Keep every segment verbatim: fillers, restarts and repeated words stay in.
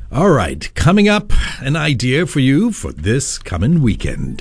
All right, coming up, an idea for you for this coming weekend.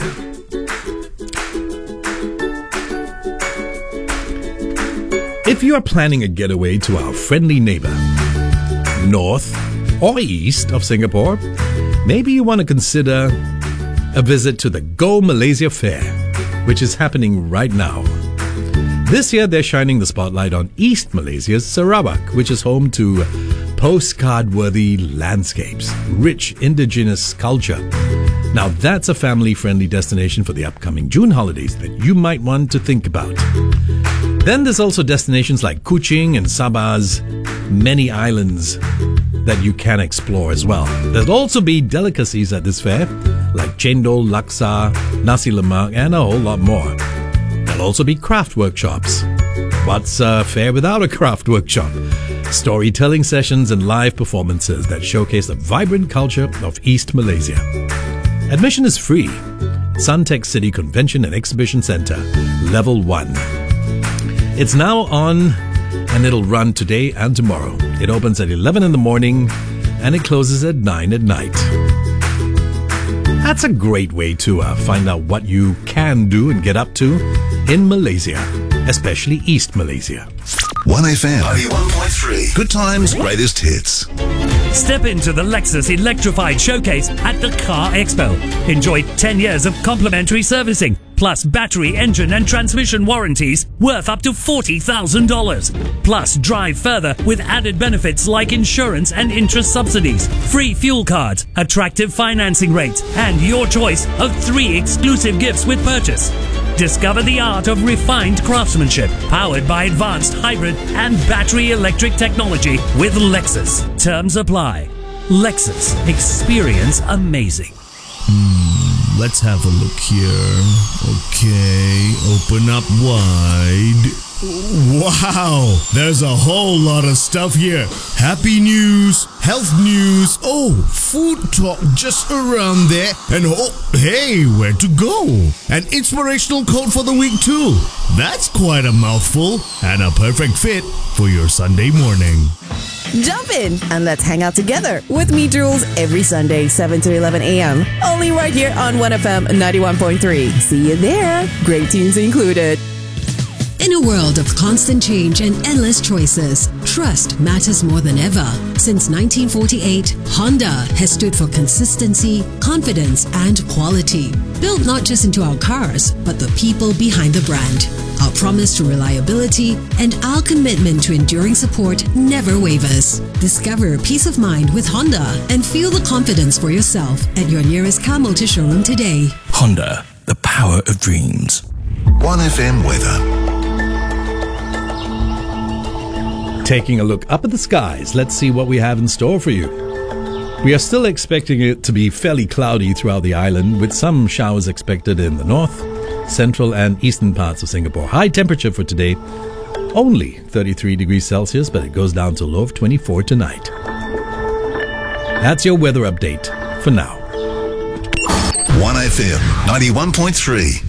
If you are planning a getaway to our friendly neighbor, north or east of Singapore, maybe you want to consider a visit to the Go Malaysia Fair, which is happening right now. This year, they're shining the spotlight on East Malaysia's Sarawak, which is home to postcard-worthy landscapes, rich indigenous culture. Now, that's a family-friendly destination for the upcoming June holidays that you might want to think about. Then there's also destinations like Kuching and Sabah's many islands that you can explore as well. There'll also be delicacies at this fair, like chendol, laksa, nasi lemak, and a whole lot more. There'll also be craft workshops. What's a fair without a craft workshop? Storytelling sessions and live performances that showcase the vibrant culture of East Malaysia. Admission is free. Suntec City Convention and Exhibition Centre, Level one. It's now on and it'll run today and tomorrow. It opens at eleven in the morning and it closes at nine at night. That's a great way to uh, find out what you can do and get up to in Malaysia, especially East Malaysia. one F M ninety-one point three. Good times, greatest hits. Step into the Lexus Electrified Showcase at the Car Expo. Enjoy ten years of complimentary servicing, plus battery, engine and transmission warranties worth up to forty thousand dollars. Plus, drive further with added benefits like insurance and interest subsidies, free fuel cards, attractive financing rates, and your choice of three exclusive gifts with purchase. Discover the art of refined craftsmanship, powered by advanced hybrid and battery electric technology with Lexus. Terms apply. Lexus. Experience amazing. Hmm, let's have a look here. Okay, open up wide. Wow, there's a whole lot of stuff here. Happy news, health news, oh, food talk just around there, and oh, hey, where to go? An inspirational quote for the week too. That's quite a mouthful, and a perfect fit for your Sunday morning. Jump in and let's hang out together with me, Jules, every Sunday, seven to eleven a.m. Only right here on one F M ninety-one point three. See you there. Great tunes included. In a world of constant change and endless choices, trust matters more than ever. Since nineteen forty-eight, Honda has stood for consistency, confidence, and quality. Built not just into our cars, but the people behind the brand. Our promise to reliability and our commitment to enduring support never wavers. Discover peace of mind with Honda and feel the confidence for yourself at your nearest car motor showroom today. Honda, the power of dreams. one F M weather. Taking a look up at the skies, let's see what we have in store for you. We are still expecting it to be fairly cloudy throughout the island, with some showers expected in the north, central and eastern parts of Singapore. High temperature for today, only thirty-three degrees Celsius, but it goes down to a low of twenty-four tonight. That's your weather update for now. one F M ninety-one point three.